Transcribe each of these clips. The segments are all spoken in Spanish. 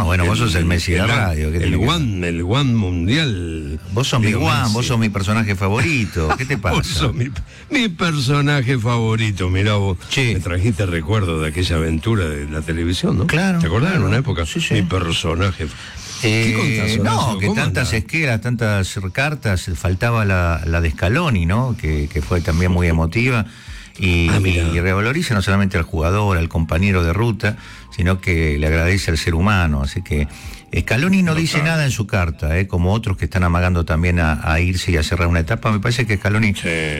No, bueno, vos sos el Messi de la radio. El One mundial. Vos sos mi One, vos sos mi personaje favorito. ¿Qué te pasa? Vos sos mi personaje favorito. Mirá vos, me trajiste recuerdo de aquella aventura de la televisión, ¿no? Claro. ¿Te acordás en una época? Sí, sí. Mi personaje. ¿Qué contás, no, que tantas esquelas, tantas cartas, faltaba la de Scaloni, ¿no? Que fue también muy emotiva. Y revaloriza no solamente al jugador, al compañero de ruta, sino que le agradece al ser humano. Así que Scaloni no dice nada en su carta, como otros que están amagando también a irse y a cerrar una etapa. Me parece que Scaloni,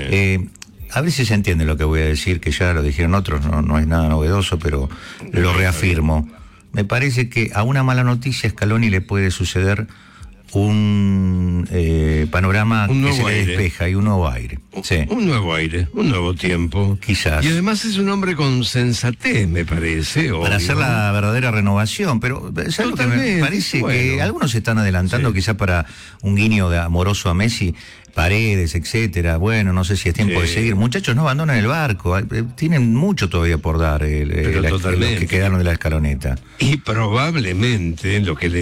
a ver si se entiende lo que voy a decir, que ya lo dijeron otros, no es nada novedoso, pero lo reafirmo. Me parece que a una mala noticia Scaloni le puede suceder un panorama que se le despeja y un nuevo aire. Sí. Un nuevo aire, un nuevo tiempo. Quizás. Y además es un hombre con sensatez, me parece. Para hacer la verdadera renovación, pero ¿sabes lo que me parece? Que algunos se están adelantando quizás para un guiño de amoroso a Messi, Paredes, etcétera. Bueno, no sé si es tiempo de seguir. Muchachos, no abandonen el barco. Tienen mucho todavía por dar los que quedaron de la escaloneta. Y probablemente lo que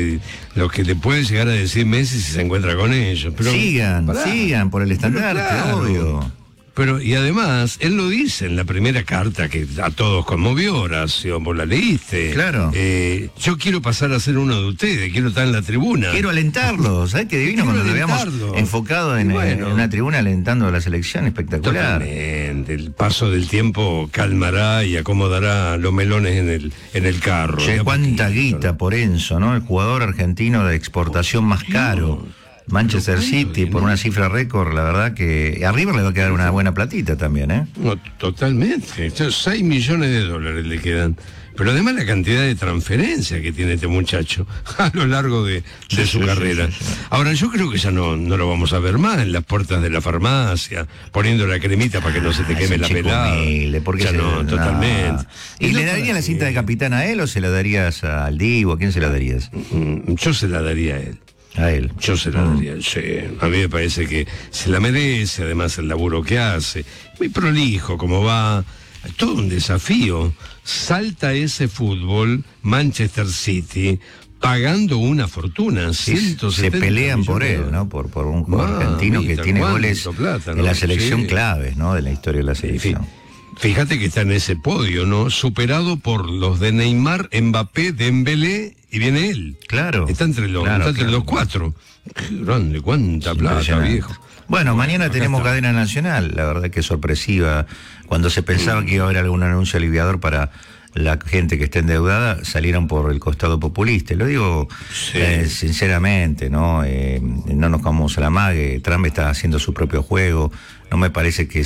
le puede llegar a decir Messi si se encuentra con ellos. Pero, sigan por el estandarte, obvio. Pero, y además, él lo dice en la primera carta que a todos conmovió, Horacio, vos la leíste. Claro. Yo quiero pasar a ser uno de ustedes, quiero estar en la tribuna. Quiero alentarlos, ¿sabes qué divino cuando lo veamos enfocado en una tribuna alentando a la selección? Espectacular. Totalmente. El paso del tiempo calmará y acomodará los melones en el carro. Che, cuánta guita por Enzo, ¿no? El jugador argentino de exportación más caro. Manchester City por una cifra récord, la verdad que a River le va a quedar una buena platita también, ¿eh? No, totalmente. 6 millones de dólares le quedan. Pero además la cantidad de transferencias que tiene este muchacho a lo largo de su carrera. Sí. Ahora, yo creo que ya no lo vamos a ver más en las puertas de la farmacia, poniendo la cremita para que no se te queme la pelada. Porque ya no, totalmente. ¿Y le darías la cinta de capitán a él o se la darías al Divo? ¿A quién se la darías? Yo se la daría a él. A él. Yo se la daría, sí. A mí me parece que se la merece, además el laburo que hace. Muy prolijo, como va. Todo un desafío. Salta ese fútbol, Manchester City, pagando una fortuna. Se pelean por él, ¿no? Por un jugador argentino que tiene goles en la selección claves, ¿no? De la historia de la selección. Fíjate que está en ese podio, ¿no? Superado por los de Neymar, Mbappé, Dembélé, y viene él. Claro. Está entre los cuatro. Qué grande, cuánta plata, viejo. Bueno, mañana tenemos cadena nacional, la verdad que es sorpresiva. Cuando se pensaba que iba a haber algún anuncio aliviador para la gente que esté endeudada, salieron por el costado populista. Lo digo sinceramente, ¿no? No nos comamos a la mague. Trump está haciendo su propio juego. No me parece que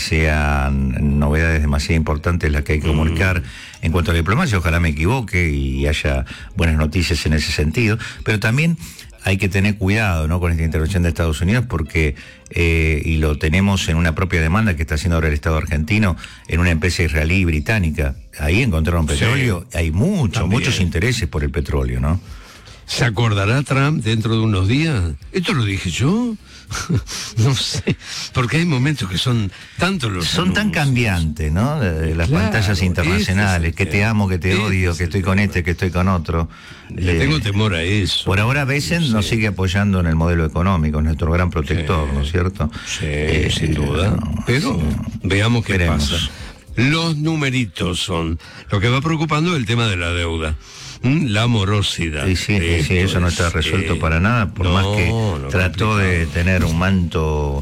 sean novedades demasiado importantes las que hay que comunicar en cuanto a la diplomacia. Ojalá me equivoque y haya buenas noticias en ese sentido. Pero también hay que tener cuidado, ¿no?, con esta intervención de Estados Unidos, porque, y lo tenemos en una propia demanda que está haciendo ahora el Estado argentino, en una empresa israelí y británica. Ahí encontraron petróleo, hay muchos intereses por el petróleo, ¿no? ¿Se acordará Trump dentro de unos días? ¿Esto lo dije yo? No sé, porque hay momentos que son tantos los son tan cambiantes, ¿no? De las pantallas internacionales, que te amo, que te odio, que estoy con que estoy con otro. Le tengo temor a eso. Por ahora Besen nos sigue apoyando en el modelo económico, es nuestro gran protector, ¿no es cierto? Sí, sin duda. Pero veamos qué pasa. Los numeritos son lo que va preocupando el tema de la deuda. La morosidad. Sí, eso no está resuelto para nada, por más que trató de tener un manto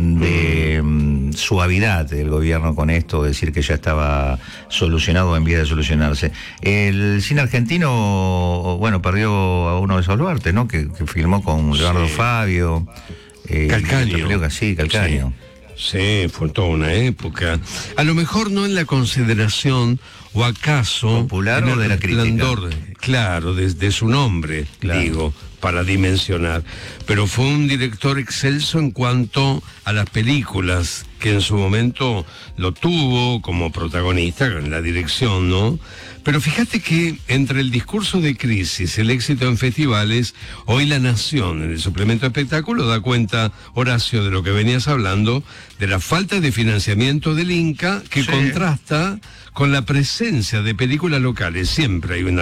de suavidad el gobierno con esto, decir que ya estaba solucionado en vía de solucionarse. El cine argentino, bueno, perdió a uno de esos Duarte, ¿no? Que filmó con Leonardo Fabio. Calcaño. Creo que sí, Calcaño. Sí, fue toda una época. A lo mejor no en la consideración, o acaso popular o de la crítica. Claro, desde su nombre, digo, para dimensionar. Pero fue un director excelso en cuanto a las películas, que en su momento lo tuvo como protagonista en la dirección, ¿no? Pero fíjate que entre el discurso de crisis, el éxito en festivales, hoy La Nación, en el suplemento de espectáculo, da cuenta, Horacio, de lo que venías hablando, de la falta de financiamiento del Inca, que contrasta con la presencia de películas locales. Siempre hay en Argentina.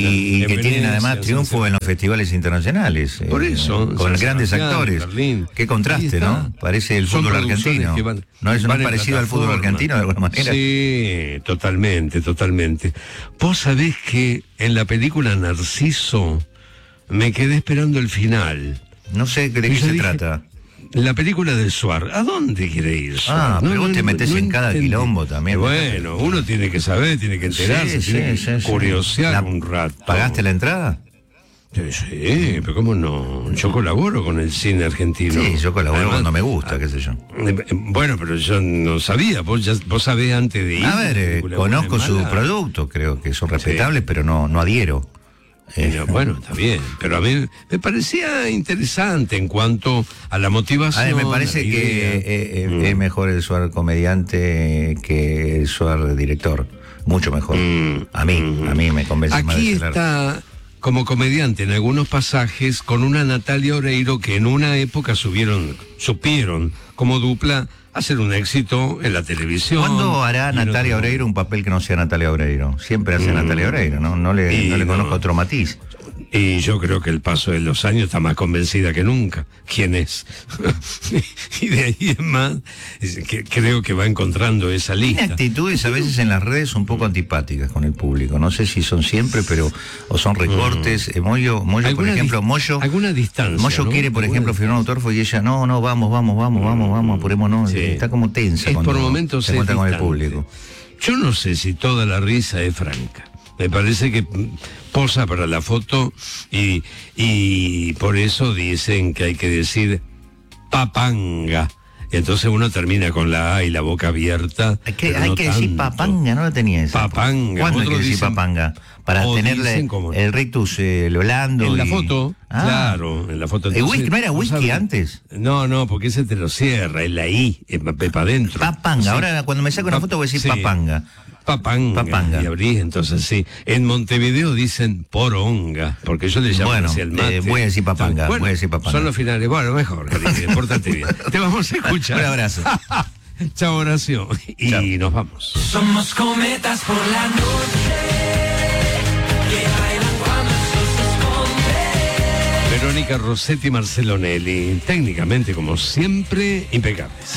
Y que tienen Venecia, además triunfo en los festivales internacionales. Por eso, con San grandes Sebastián, actores. Berlín. Qué Ahí contraste, está. ¿no? Parece el Son fútbol producciones argentino. que van- ¿No es van en parecido al fútbol plataforma. argentino de alguna manera? Sí, totalmente, totalmente. Vos sabés que en la película Narciso me quedé esperando el final. No sé de Y qué yo se dije, trata. La película de Suar, ¿a dónde quiere ir Suar? Pero vos te metés en cada entendí. quilombo también. Bueno, uno tiene que saber, tiene que enterarse, tiene que curiosear un rato. ¿Pagaste la entrada? Sí, pero ¿cómo no? Yo colaboro con el cine argentino. Sí, yo colaboro Además, cuando me gusta, qué sé yo. Bueno, pero yo no sabía, vos sabés antes de ir. A ver, conozco su producto, creo que son respetables, pero no adhiero. Bueno, está bien, pero a mí me parecía interesante en cuanto a la motivación. A ver, me parece a la idea. que es mejor el Suar comediante que el Suar director. Mucho mejor. A mí me convence más. Aquí de ese lado. está como comediante en algunos pasajes con una Natalia Oreiro que en una época supieron como dupla hacer un éxito en la televisión. ¿Cuándo hará y en Natalia otro- Oreiro un papel que no sea Natalia Oreiro? Siempre hace Natalia Oreiro, ¿no? No le conozco otro matiz. Y yo creo que el paso de los años está más convencida que nunca quién es. Y de ahí en más, creo que va encontrando esa Tiene lista. actitudes a veces en las redes un poco antipáticas con el público. No sé si son siempre, pero o son recortes. Moyo por ejemplo, alguna distancia. Moyo ¿no? quiere, por ejemplo, firmar un autógrafo y ella, no, vamos, apurémonos. Sí. Está como tensa Es cuando por momentos se encuentra es con el distante. público. Yo no sé si toda la risa es franca. Me parece que posa para la foto y por eso dicen que hay que decir papanga. Entonces uno termina con la A y la boca abierta. Hay que no decir tanto. papanga, no la tenía esa. Papanga. ¿Cuándo hay que Otros decir dicen- papanga? Para o tenerle dicen como- el rictus Lolando. En la y- foto, Ah. claro, en la foto. ¿El whisky no era vos whisky sabés- antes? No, porque ese te lo cierra, es la I, es para adentro. Papanga. Sí. Ahora cuando me saco una foto voy a decir Sí. papanga. Papanga. Y abrís, entonces sí. En Montevideo dicen poronga, porque yo le llamo Bueno, así el mate. voy a decir papanga, Bueno, voy a decir papanga. Son los finales. Bueno, mejor, querido, pórtate bien. Te vamos a escuchar. Un abrazo. Chao, Horacio. Y Chao. nos vamos. Somos cometas por la noche que bailan cuando el sol se esconde. Verónica Rossetti, Marcelo Nelly, técnicamente, como siempre, impecables.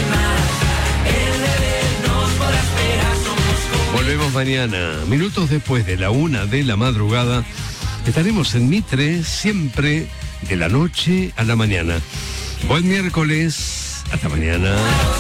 Volvemos mañana, minutos después de la 1 de la madrugada. Estaremos en Mitre, siempre de la noche a la mañana. Buen miércoles, hasta mañana.